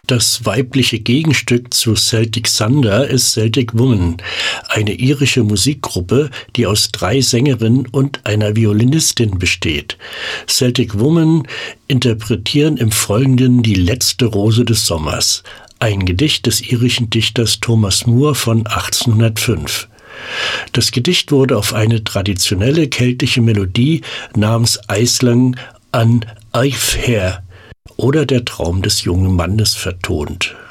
Das weibliche Gegenstück zu Celtic Thunder ist Celtic Woman, eine irische Musikgruppe, die aus 3 Sängerinnen und einer Violinistin besteht. Celtic Woman interpretieren im Folgenden die letzte Rose des Sommers, ein Gedicht des irischen Dichters Thomas Moore von 1805. Das Gedicht wurde auf eine traditionelle keltische Melodie namens Aisling an Eifhere oder der Traum des jungen Mannes vertont.